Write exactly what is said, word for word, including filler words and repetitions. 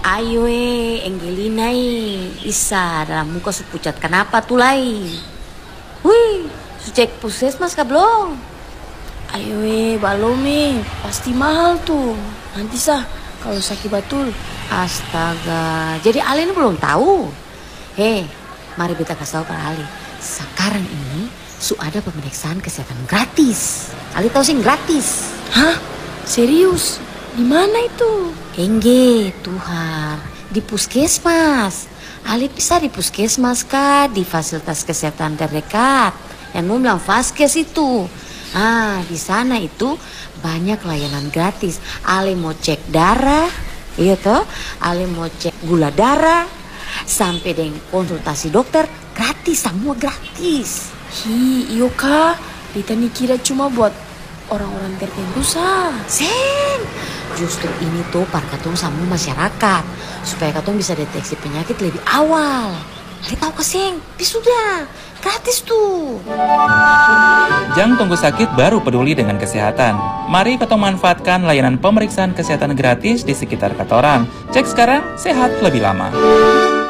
Ayo eh, Angelina eh, Isa dalam muka su pucat kenapa tuh lai? Wih, su cek puskesmas kah belum? Ayo eh, balom eh, pasti mahal tuh. Nanti sah kalau sakit batul. Astaga, jadi Ale ini belum tahu. Hei, mari kita kasih tahu para Ale. Sekarang ini su ada pemeriksaan kesehatan gratis. Ale tahu sih gratis. Hah? Serius? Di mana itu? Engge, Tuhan, di puskesmas. Ale bisa di puskesmas kah, di fasilitas kesehatan terdekat. Yang mau bilang Vaskes itu. Ah, di sana itu banyak layanan gratis. Ale mau cek darah, iya toh? Ale mau cek gula darah, sampai dengan konsultasi dokter gratis, semua gratis. Hi, iyo kak. Beta nih kira cuma buat orang-orang tertentu sah. Sen, justru ini tuh para katong sama masyarakat supaya katong bisa deteksi penyakit lebih awal. Ale tahu keseng, sudah gratis tuh. Jangan tunggu sakit baru peduli dengan kesehatan. Mari katong manfaatkan layanan pemeriksaan kesehatan gratis di sekitar katorang. Cek sekarang, sehat lebih lama.